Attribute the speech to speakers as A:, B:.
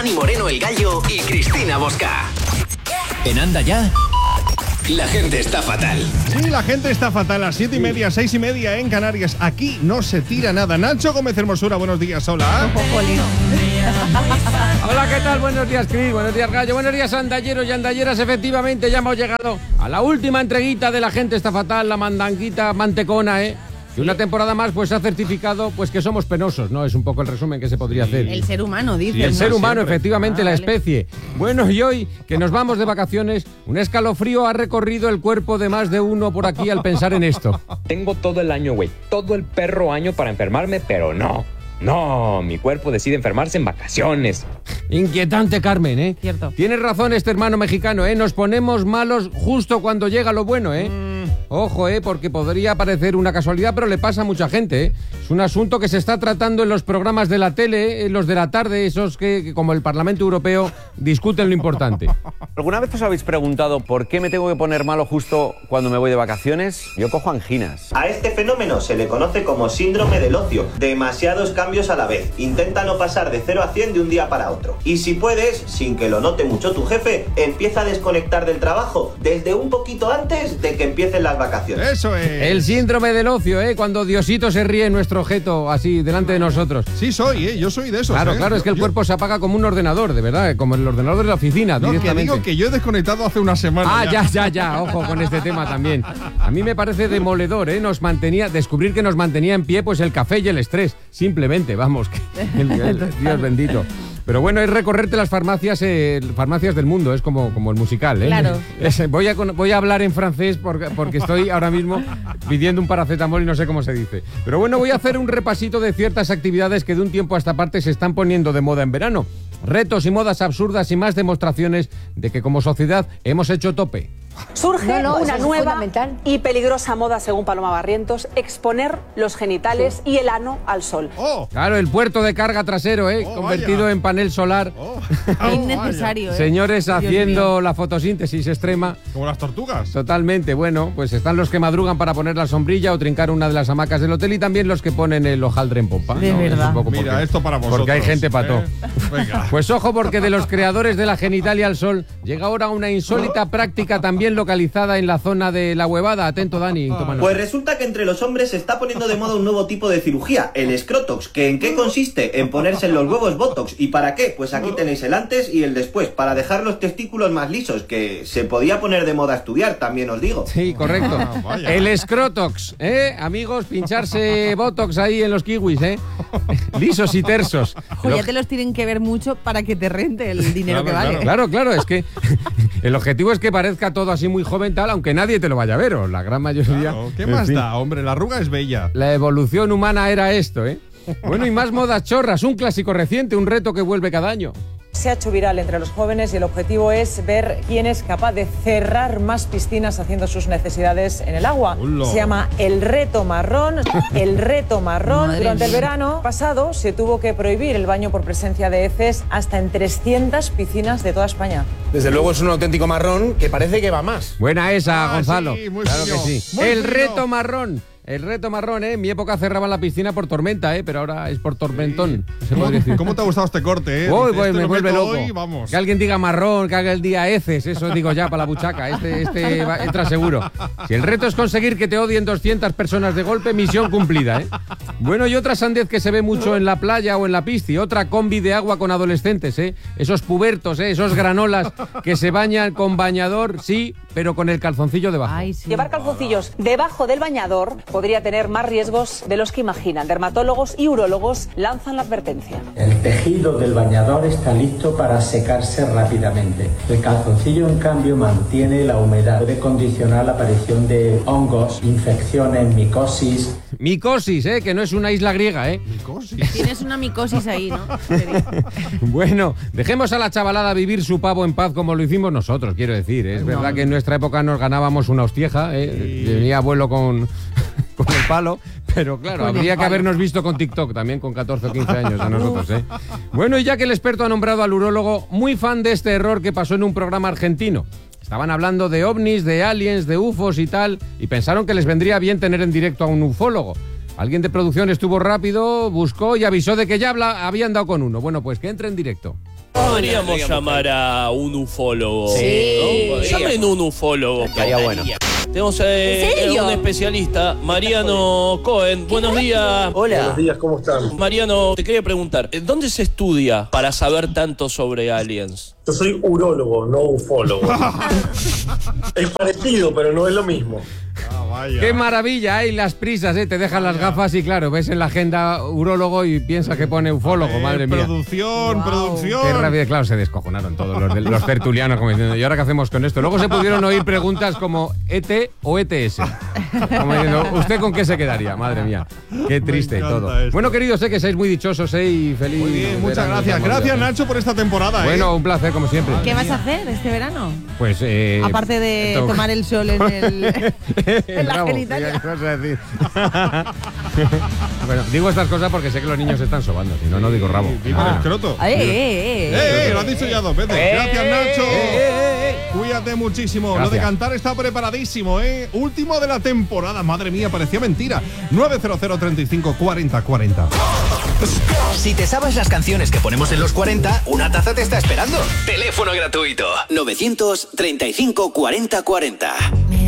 A: Dani Moreno el Gallo y Cristina Bosca. En Anda Ya, la gente está fatal.
B: Sí, la gente está fatal. A las 7:30, 6:30 en Canarias. Aquí no se tira nada. Nacho Gómez Hermosura, buenos días, hola.
C: Hola, ¿qué tal? Buenos días, Cris. Buenos días, Gallo. Buenos días, andalleros y andalleras. Efectivamente, ya hemos llegado a la última entreguita de La gente está fatal, la mandanguita mantecona, Y una temporada más pues ha certificado pues que somos penosos, ¿no? Es un poco el resumen que se podría hacer.
D: El ser humano, dice.
C: Sí, el ser humano, siempre. Efectivamente, la
D: vale.
C: especie. Bueno, y hoy, que nos vamos de vacaciones, un escalofrío ha recorrido el cuerpo de más de uno por aquí al pensar en esto.
E: Tengo todo el año, güey, todo el perro año para enfermarme, pero no, mi cuerpo decide enfermarse en vacaciones.
C: Inquietante, Carmen,
D: Cierto.
C: Tienes razón este hermano mexicano, Nos ponemos malos justo cuando llega lo bueno, Ojo, porque podría parecer una casualidad, pero le pasa a mucha gente, Es un asunto que se está tratando en los programas de la tele, en los de la tarde, esos que como el Parlamento Europeo, discuten lo importante.
F: ¿Alguna vez os habéis preguntado por qué me tengo que poner malo justo cuando me voy de vacaciones? Yo cojo anginas.
G: A este fenómeno se le conoce como síndrome del ocio. Demasiados cambios a la vez. Intenta no pasar de 0 a 100 de un día para otro. Y si puedes, sin que lo note mucho tu jefe, empieza a desconectar del trabajo desde un poquito antes de que empiecen las vacaciones.
B: Eso es.
C: El síndrome del ocio, cuando Diosito se ríe en nuestro objeto así delante de nosotros.
B: Sí soy, yo soy de esos.
C: Claro, es que el cuerpo se apaga como un ordenador, de verdad, como el ordenador de la oficina,
B: No, que
C: directamente.
B: digo que yo he desconectado hace una semana.
C: Ya, ojo con este tema también. A mí me parece demoledor, descubrir que nos mantenía en pie pues el café y el estrés, simplemente, vamos, Dios bendito. Pero bueno, es recorrerte las farmacias del mundo, es como el musical,
D: Claro.
C: Voy a hablar en francés porque estoy ahora mismo pidiendo un paracetamol y no sé cómo se dice. Pero bueno, voy a hacer un repasito de ciertas actividades que de un tiempo a esta parte se están poniendo de moda en verano. Retos y modas absurdas y más demostraciones de que como sociedad hemos hecho tope.
H: Surge una nueva y peligrosa moda, según Paloma Barrientos, exponer los genitales y el ano al sol.
C: Claro, el puerto de carga trasero, convertido en panel solar.
D: Innecesario,
C: Señores haciendo la fotosíntesis extrema.
B: Como las tortugas.
C: Totalmente, bueno, pues están los que madrugan para poner la sombrilla o trincar una de las hamacas del hotel y también los que ponen el hojaldre en pompa.
D: De verdad.
B: Mira, esto para vosotros.
C: Porque hay gente pató.
B: Venga.
C: Pues ojo, porque de los creadores de la genitalia al sol llega ahora una insólita práctica también localizada en la zona de La Huevada. Atento, Dani. Toma nota.
G: Pues resulta que entre los hombres se está poniendo de moda un nuevo tipo de cirugía, el escrotox, que ¿en qué consiste? En ponerse en los huevos botox. ¿Y para qué? Pues aquí tenéis el antes y el después, para dejar los testículos más lisos, que se podía poner de moda estudiar, también os digo.
C: Sí, correcto. El escrotox, amigos, pincharse botox ahí en los kiwis, lisos y tersos.
D: Ya te los tienen que ver mucho para que te rente el dinero que vale.
C: Claro, es que el objetivo es que parezca todo así muy joven tal, aunque nadie te lo vaya a ver, o la gran mayoría.
B: Claro, ¿qué más da, hombre? La arruga es bella.
C: La evolución humana era esto, Bueno, y más modas chorras, un clásico reciente, un reto que vuelve cada año.
H: Se ha hecho viral entre los jóvenes y el objetivo es ver quién es capaz de cerrar más piscinas haciendo sus necesidades en el agua.
B: ¡Hola!
H: Se llama el reto marrón.
D: Madre
H: Durante el
D: mía.
H: verano pasado se tuvo que prohibir el baño por presencia de heces hasta en 300 piscinas de toda España.
I: Desde luego es un auténtico marrón que parece que va más.
C: Buena esa, Gonzalo.
B: Sí, muy
C: claro
B: fino,
C: que sí.
B: muy
C: El
B: fino.
C: reto marrón. El reto marrón, En mi época cerraban la piscina por tormenta, Pero ahora es por tormentón. Se podría decir.
B: ¿Cómo te ha gustado este corte,
C: Uy,
B: Dice,
C: pues
B: este
C: me
B: lo
C: vuelve
B: meto
C: loco.
B: hoy, vamos.
C: Que alguien diga marrón, que haga el día heces, eso digo ya para la buchaca. Entra seguro. Si el reto es conseguir que te odien 200 personas de golpe, misión cumplida, Bueno, y otra sandez que se ve mucho en la playa o en la pisci, otra combi de agua con adolescentes, Esos pubertos, esos granolas que se bañan con bañador, sí, pero con el calzoncillo debajo.
D: Ay, sí.
H: Llevar calzoncillos debajo del bañador podría tener más riesgos de los que imaginan. Dermatólogos y urólogos lanzan la advertencia.
J: El tejido del bañador está listo para secarse rápidamente. El calzoncillo, en cambio, mantiene la humedad. Puede condicionar la aparición de hongos, infecciones, micosis.
C: Micosis, que no es una isla griega,
B: Micosis.
D: Tienes una micosis ahí, ¿no?
C: Bueno, dejemos a la chavalada vivir su pavo en paz como lo hicimos nosotros, quiero decir. Es verdad que en nuestra época nos ganábamos una hostieja, venía abuelo con el palo, pero claro, habría que habernos visto con TikTok también con 14 o 15 años a nosotros, Bueno, y ya que el experto ha nombrado al urólogo, muy fan de este error que pasó en un programa argentino. Estaban hablando de ovnis, de aliens, de UFOs y tal, y pensaron que les vendría bien tener en directo a un ufólogo. Alguien de producción estuvo rápido, buscó y avisó de que ya habían dado con uno. Bueno, pues que entre en directo.
K: Podríamos llamar a un ufólogo.
L: Sí.
K: ¿No? Llamen un ufólogo.
F: Estaría bueno.
K: Tenemos un especialista, Mariano Cohen. Buenos días.
L: Hola.
M: Buenos días, ¿cómo están?
K: Mariano, te quería preguntar, ¿dónde se estudia para saber tanto sobre aliens?
M: Yo soy urólogo, no ufólogo. Es parecido, pero no es lo mismo.
C: ¡Qué maravilla! Hay las prisas, te dejan las gafas y claro, ves en la agenda urólogo y piensas que pone ufólogo, madre mía.
B: Producción.
C: Qué rabia, claro, se descojonaron todos los tertulianos como diciendo, ¿y ahora qué hacemos con esto? Luego se pudieron oír preguntas como ET o ETS. Como diciendo, ¿usted con qué se quedaría? Madre mía, qué triste todo. Esto. Bueno, queridos, sé que sois muy dichosos y feliz.
B: Muy bien, muchas gracias. Gracias, Nacho, por esta temporada.
C: Bueno, un placer, como siempre.
D: ¿Qué vas a hacer este verano?
C: Pues,
D: aparte de tomar el sol en la genitalia.
C: ¿Qué vas a decir? Bueno, digo estas cosas porque sé que los niños se están sobando, si no, no digo rabo.
B: Viva el escroto. Lo has dicho ya 2 veces. Gracias, Nacho. Cuídate muchísimo.
C: Gracias.
B: Lo de cantar está preparadísimo, Último de la temporada. Madre mía, parecía mentira. 900 35 40 40.
A: Si te sabes las canciones que ponemos en los 40, una taza te está esperando. Teléfono gratuito 935 40 40.